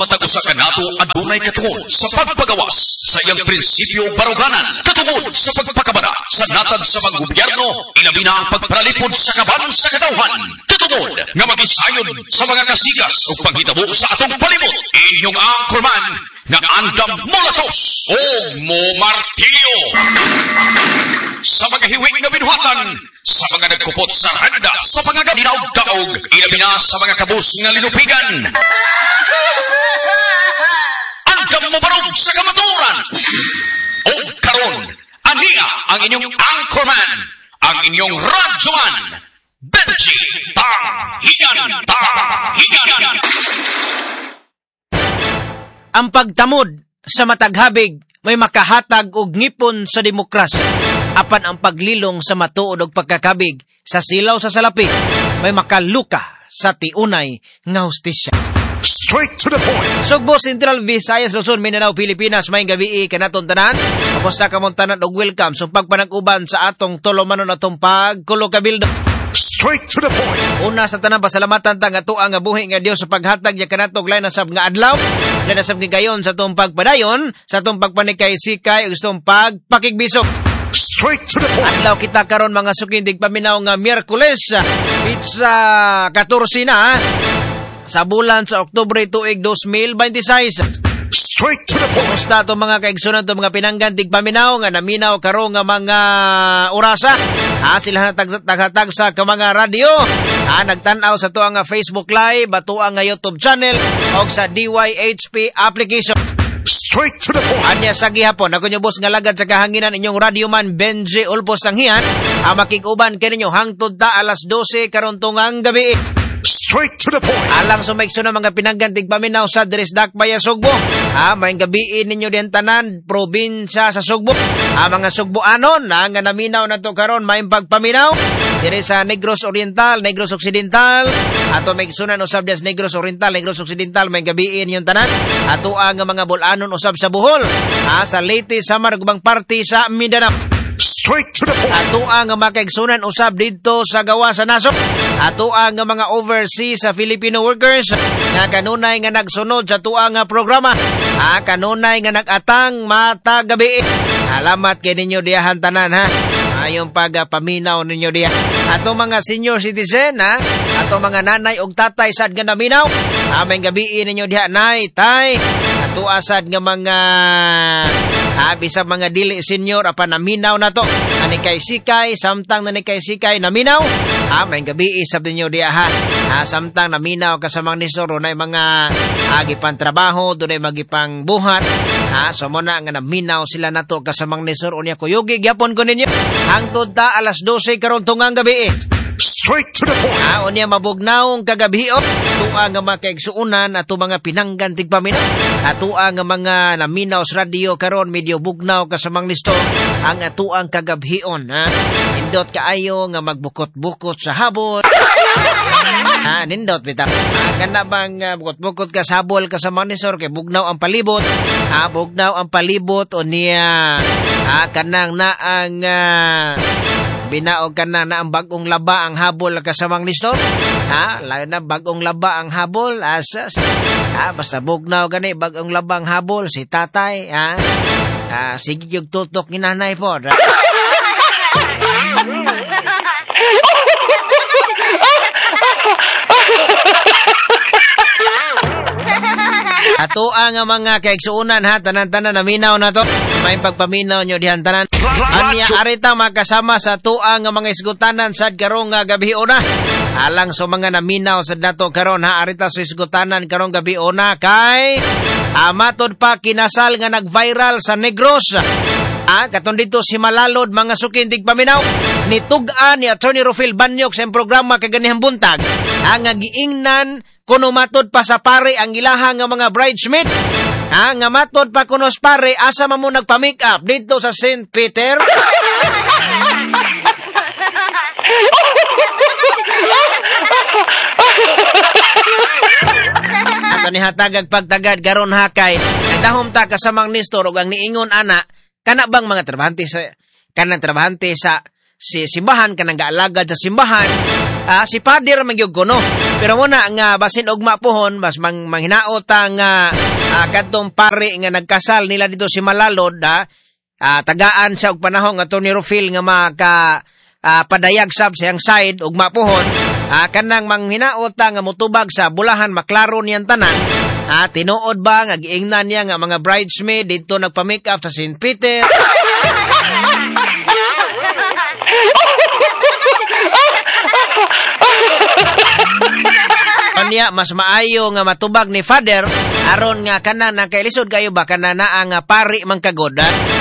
matag usa ka nato adunay katungod sa pagpagawas sa iyang prinsipyo baruganan katungod sa pagpakabara sa natad sa mga gobyerno ilabi na ang pagparalipod sa kaban sa katawhan katungod nga magisayon sa mga kasikas o paghitabo sa atong palibot inyong anchorman nga andam mulatos o mo martilyo sa mga hiwi nga binuhatan sa mga nagkupot sa randa sa mga daog ilabi na sa mga kabus nga linupigan andam mo barog sa kamaturan o karon ania ang inyong anchorman ang inyong radyoman Benji Tahigan. Ang pagtamod sa mataghabig may makahatag og ngipon sa demokrasya. Apan ang paglilong sa matuod og pagkakabig sa silaw sa salapi may makaluka sa tiunay nga hustisya. Straight to the point. Sugbo, Central Visayas, Luzon, Mindanao, Pilipinas, may gabi kanaton tanan. Kamusta ka mong tanan og welcome sa pagpanag-uban sa atong tulumanon atong pagkulo kabildo. Straight to the point. Una sa tanan pasalamatan ta nga tuwa nga buhi nga Dios sa paghatag niya kanatog lain nasab nga adlaw, lain nasab gigayon sa atong pagpadayon, sa atong pagpanikay-sikay ug sa atong pagpakigbisok. Straight to the point. Adlaw kita karon mga sukindig paminaw nga Miyerkules, pizza 14 na sa bulan sa Oktubre tuig 2026. Straight to the point. Kumusta itong mga kaigsunan itong mga pinanggantig paminaw nga naminaw karon nga mga orasa. Sila nataghatag sa mga radyo. Nagtanaw sa to ang Facebook Live, bato ang YouTube channel o sa DYHP application. Straight to the point. Anya sa gihapon, ako nyo boss nga lagad sa kahanginan inyong radyoman Benji Ulpos Sanghian. Makikuban kaninyo hangtod ta alas 12 karon tungang gabi. Straight to the point. Alang sumaikso na mga pinanggantig paminaw sa Dresdak Baya Sugbo. May gabiin ninyo din tanan, probinsya sa Sugbo. Mga Sugboanon, nga naminaw na to karon may pagpaminaw. Dire sa Negros Oriental, Negros Occidental. Ato may sunan usab des Negros Oriental, Negros Occidental, may gabiin yung tanan. Ato ang mga bulanon usab sa Bohol. Sa Leyte, Samar, gubang party sa Mindanao. Straight to the point. Ato ang makaigsunan usab dito sa gawa sa nasok. Ato ang mga overseas sa Filipino workers nga kanunay nga nagsunod sa tuang programa. Kanunay nga nagatang mata gabi. Salamat kay ninyo diyahan tanan ha. Yung pagpaminaw ninyo diya. Ato mga senior citizen ha. Ato mga nanay og tatay sad nga naminaw. May gabi ninyo diya nay, tay. Ato asad nga mga bisag mga dili senior apan naminaw na to. Nanikay sikay, samtang nanikay sikay naminaw. May gabi isab ninyo diya ha. Samtang naminaw ka sa mga nisoro na mga agipang trabaho, doon ay magipang buhat. So muna nga naminaw sila na to ka sa mga nisoro niya kuyugi. Gyapon ko ninyo. Hangtod ta alas 12 karon tungang gabi. Straight to the point. Unya mabugnaw kagabi tuang nga makaigsuunan ato mga pinanggantig paminaw. Tuang nga mga naminaw sa radio karon medyo bugnaw ka sa mga listo ang tuang kagabhion. Nindot kaayo nga magbukot-bukot sa habol. Nindot bitaw. Kana bang bukot-bukot ka sa habol ka sa mga nisor kay bugnaw ang palibot. Bugnaw ang palibot o niya kanang na ang binaog ka na ang bagong laba ang habol kasamang nistor. Lalo na bagong laba ang habol. Asas. Basta bugnaw gani bagong laba ang habol. Si tatay. Sige yung tutok ni nanay po. Ato ang mga kaigsuunan ha, tanan-tanan naminaw na to. May pagpaminaw nyo dihan tanan. Anya arita makasama sa tuang mga isgutanan sad karong gabi una. Alang so mga naminaw sad nato karon ha, arita so isgutanan karong gabi una kay matod pa kinasal nga nag-viral sa Negros. Katon dito si Malalod mga sukindig paminaw nitugan ni Attorney Rufil Banyok sa programa kaganihang buntag nga giingnan kuno matod pa sa pare ang ilahang nga mga bridesmaid. Nga matod pa kuno sa pare asa man mo nagpa-make up dito sa St. Peter. Ato ni hatagag pagtagad garon hakay nagdahom ta kasamang nistor ug ang niingon ana kana bang mga trabahante sa si simbahan kanang gaalagad sa simbahan si Father man gyud kuno. Pero muna nga basin ugma pohon bas manghinaot ang kadtong pare nga nagkasal nila dito si Malalod tagaan sa og panahon nga Tony Rufil nga maka padayag sab siyang side ugma pohon kanang manghinaot nga mutubag sa bulahan maklaro niyang tanan. Tinuod ba nga giingnan niya nga mga bridesmaid dito nagpa-make up sa St. Peter. Kanya mas maayo nga matubag ni Father aron nga kana nakailisod kayo ba kana ang pari man kagoda